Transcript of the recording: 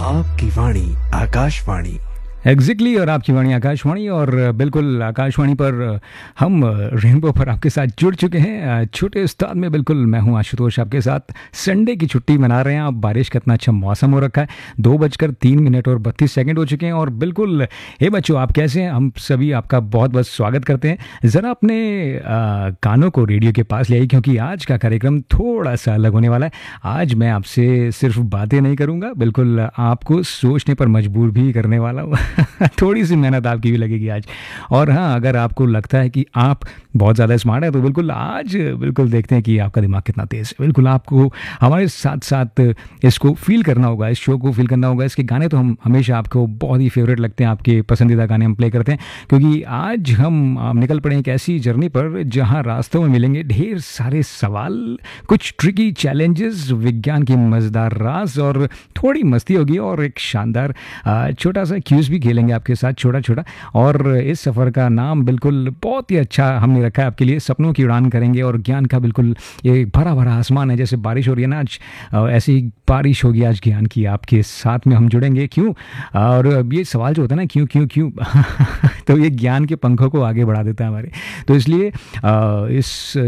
आपकी वाणी आकाशवाणी। एग्जैक्टली और आपकी वाणी आकाशवाणी और बिल्कुल आकाशवाणी पर हम रेनबो पर आपके साथ जुड़ चुके हैं छोटे उस्ताद में। बिल्कुल मैं हूं आशुतोष आपके साथ। संडे की छुट्टी मना रहे हैं। अब बारिश का इतना अच्छा मौसम हो रखा है। 2:03 और 32 हो चुके हैं और बिल्कुल हे बच्चों आप कैसे हैं? हम सभी आपका बहुत बहुत स्वागत करते हैं। ज़रा अपने कानों को रेडियो के पास ले आइए क्योंकि आज का कार्यक्रम थोड़ा सा अलग होने वाला है। आज मैं आपसे सिर्फ बातें नहीं करूँगा, बिल्कुल आपको सोचने पर मजबूर भी करने वाला हूँ। थोड़ी सी मेहनत आपकी भी लगेगी आज। और हाँ, अगर आपको लगता है कि आप बहुत ज़्यादा स्मार्ट है तो बिल्कुल आज बिल्कुल देखते हैं कि आपका दिमाग कितना तेज़ है। बिल्कुल आपको हमारे साथ साथ इसको फील करना होगा, इस शो को फील करना होगा। इसके गाने तो हम हमेशा आपको बहुत ही फेवरेट लगते हैं, आपके पसंदीदा गाने हम प्ले करते हैं क्योंकि आज हम निकल पड़े एक ऐसी जर्नी पर जहाँ रास्तों में मिलेंगे ढेर सारे सवाल, कुछ ट्रिकी चैलेंजेस, विज्ञान की मज़ेदार राज और थोड़ी मस्ती होगी और एक शानदार छोटा सा क्यूज भी खेलेंगे आपके साथ छोटा छोटा। और इस सफ़र का नाम बिल्कुल बहुत ही अच्छा हमने रखा है आपके लिए, सपनों की उड़ान करेंगे। और ज्ञान का बिल्कुल ये भरा भरा आसमान है, जैसे बारिश हो रही है ना आज, ऐसी ही बारिश होगी आज ज्ञान की। आपके साथ में हम जुड़ेंगे क्यों, और ये सवाल जो होता है ना क्यों क्यों क्यों तो ये ज्ञान के पंखों को आगे बढ़ा देता है हमारे। तो इसलिए इस